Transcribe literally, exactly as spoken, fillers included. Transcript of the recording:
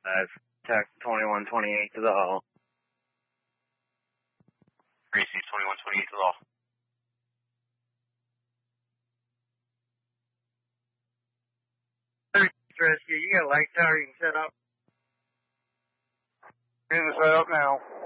I've Tech twenty-one twenty-eight to the hull. Receive twenty-one twenty-eight to the hull. Rescue, you got a light tower you can set up? In the setup now.